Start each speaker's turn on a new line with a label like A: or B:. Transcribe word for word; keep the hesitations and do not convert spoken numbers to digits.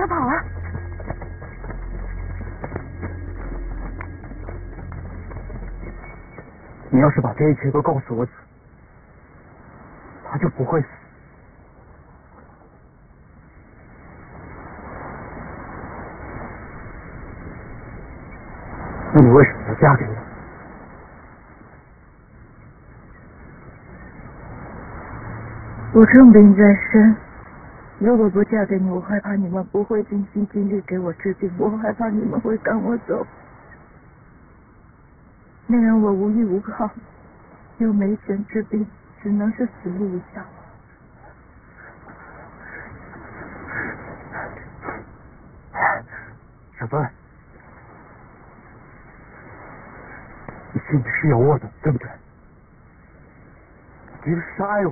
A: 跑啊！
B: 你要是把这一切都告诉我子，他就不会死。那你为什么要嫁给我？
A: 我重病在身，如果不嫁给你，我害怕你们不会尽心尽力给我治病，我害怕你们会赶我走。那样我无依无靠，又没钱治病，只能是死路一条。
B: 小芬，你心里是有我的，对不对？你是爱我。